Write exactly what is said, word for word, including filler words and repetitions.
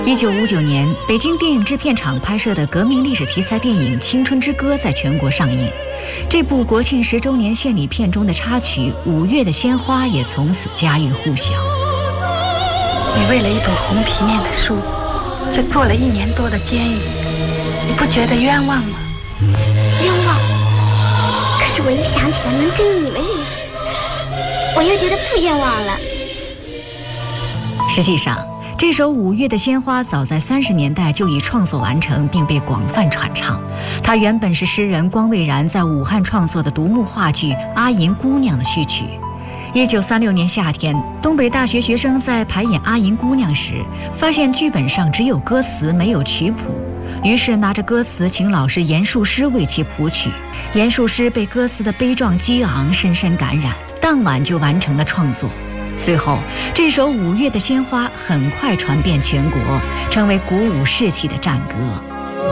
一九五九年，北京电影制片厂拍摄的革命历史题材电影《青春之歌》在全国上映。这部国庆十周年献礼片中的插曲《五月的鲜花》也从此家喻户晓。 你为了一本红皮面的书，就坐了一年多的监狱，你不觉得冤枉吗？ 冤枉。可是我一想起来能跟你们认识，我又觉得不冤枉了。 实际上，这首《五月的鲜花》早在三十年代就已创作完成，并被广泛传唱。它原本是诗人光蔚然在武汉创作的独幕话剧《阿银姑娘》的序曲。一九三六年夏天，东北大学学生在排演《阿银姑娘》时，发现剧本上只有歌词没有曲谱，于是拿着歌词请老师严树师为其谱曲。严树师被歌词的悲壮激昂深深感染，当晚就完成了创作。随后，这首《五月的鲜花》很快传遍全国，成为鼓舞士气的战歌。